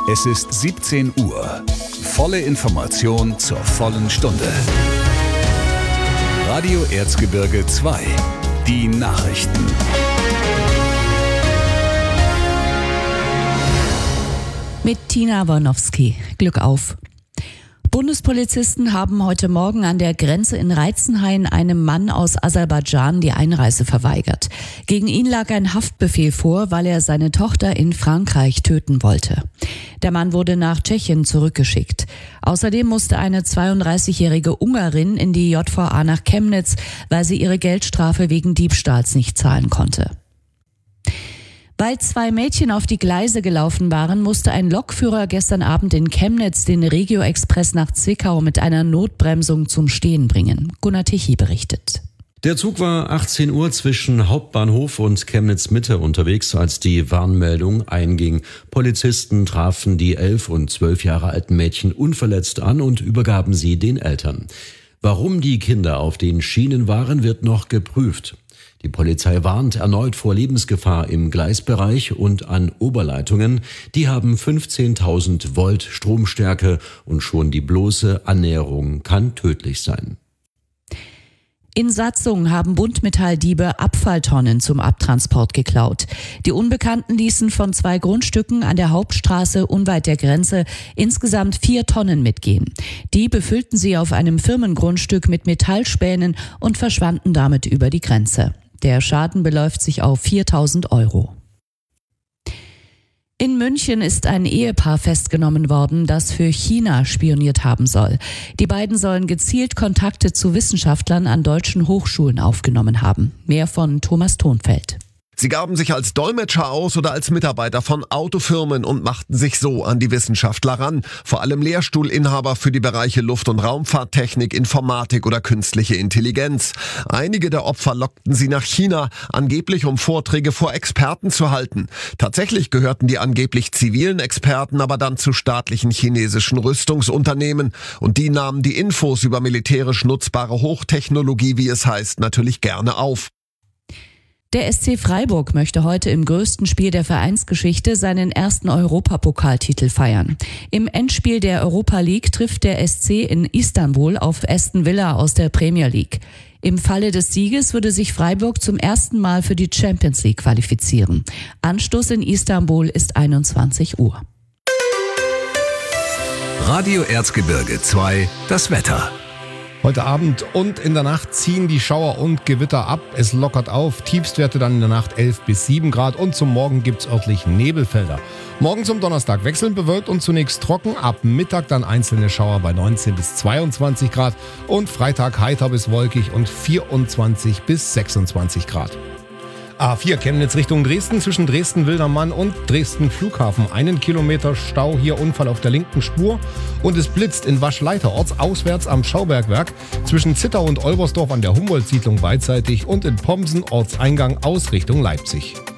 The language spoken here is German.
Es ist 17 Uhr. Volle Information zur vollen Stunde. Radio Erzgebirge 2. Die Nachrichten. Mit Tina Wornowski. Glück auf. Bundespolizisten haben heute Morgen an der Grenze in Reitzenhain einem Mann aus Aserbaidschan die Einreise verweigert. Gegen ihn lag ein Haftbefehl vor, weil er seine Tochter in Frankreich töten wollte. Der Mann wurde nach Tschechien zurückgeschickt. Außerdem musste eine 32-jährige Ungarin in die JVA nach Chemnitz, weil sie ihre Geldstrafe wegen Diebstahls nicht zahlen konnte. Weil 2 Mädchen auf die Gleise gelaufen waren, musste ein Lokführer gestern Abend in Chemnitz den Regio-Express nach Zwickau mit einer Notbremsung zum Stehen bringen. Gunnar Tichy berichtet. Der Zug war 18 Uhr zwischen Hauptbahnhof und Chemnitz-Mitte unterwegs, als die Warnmeldung einging. Polizisten trafen die 11 und 12 Jahre alten Mädchen unverletzt an und übergaben sie den Eltern. Warum die Kinder auf den Schienen waren, wird noch geprüft. Die Polizei warnt erneut vor Lebensgefahr im Gleisbereich und an Oberleitungen. Die haben 15.000 Volt Stromstärke und schon die bloße Annäherung kann tödlich sein. In Satzung haben Buntmetalldiebe Abfalltonnen zum Abtransport geklaut. Die Unbekannten ließen von 2 Grundstücken an der Hauptstraße unweit der Grenze insgesamt 4 Tonnen mitgehen. Die befüllten sie auf einem Firmengrundstück mit Metallspänen und verschwanden damit über die Grenze. Der Schaden beläuft sich auf 4.000 Euro. In München ist ein Ehepaar festgenommen worden, das für China spioniert haben soll. Die beiden sollen gezielt Kontakte zu Wissenschaftlern an deutschen Hochschulen aufgenommen haben. Mehr von Thomas Thonfeld. Sie gaben sich als Dolmetscher aus oder als Mitarbeiter von Autofirmen und machten sich so an die Wissenschaftler ran. Vor allem Lehrstuhlinhaber für die Bereiche Luft- und Raumfahrttechnik, Informatik oder künstliche Intelligenz. Einige der Opfer lockten sie nach China, angeblich um Vorträge vor Experten zu halten. Tatsächlich gehörten die angeblich zivilen Experten aber dann zu staatlichen chinesischen Rüstungsunternehmen. Und die nahmen die Infos über militärisch nutzbare Hochtechnologie, wie es heißt, natürlich gerne auf. Der SC Freiburg möchte heute im größten Spiel der Vereinsgeschichte seinen ersten Europapokaltitel feiern. Im Endspiel der Europa League trifft der SC in Istanbul auf Aston Villa aus der Premier League. Im Falle des Sieges würde sich Freiburg zum ersten Mal für die Champions League qualifizieren. Anstoß in Istanbul ist 21 Uhr. Radio Erzgebirge 2, das Wetter. Heute Abend und in der Nacht ziehen die Schauer und Gewitter ab. Es lockert auf. Tiefstwerte dann in der Nacht 11 bis 7 Grad und zum Morgen gibt's örtlich Nebelfelder. Morgen zum Donnerstag wechselnd bewölkt und zunächst trocken. Ab Mittag dann einzelne Schauer bei 19 bis 22 Grad und Freitag heiter bis wolkig und 24 bis 26 Grad. A4 Chemnitz Richtung Dresden, zwischen Dresden-Wildermann und Dresden Flughafen. 1 Kilometer Stau, hier Unfall auf der linken Spur. Und es blitzt in Waschleiter ortsauswärts am Schaubergwerk, zwischen Zittau und Olbersdorf an der Humboldt-Siedlung beidseitig und in Pomsen Ortseingang aus Richtung Leipzig.